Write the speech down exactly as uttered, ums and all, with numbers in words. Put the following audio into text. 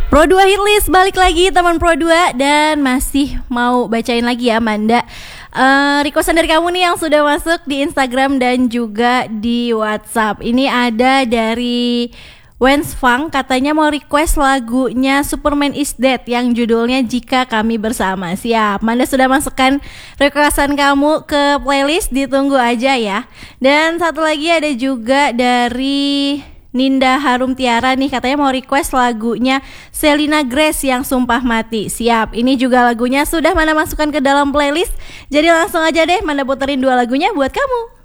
Pro dua Hitlist balik lagi teman Pro dua, dan masih mau bacain lagi ya Manda uh, requestan dari kamu nih yang sudah masuk di Instagram dan juga di WhatsApp. Ini ada dari Wens Fang, katanya mau request lagunya Superman is Dead yang judulnya Jika Kami Bersama. Siap, Manda sudah masukkan requestan kamu ke playlist, ditunggu aja ya. Dan satu lagi ada juga dari Ninda Harum Tiara nih, katanya mau request lagunya Selena Grace yang Sumpah Mati. Siap, ini juga lagunya sudah Manda masukkan ke dalam playlist. Jadi langsung aja deh Manda puterin dua lagunya buat kamu.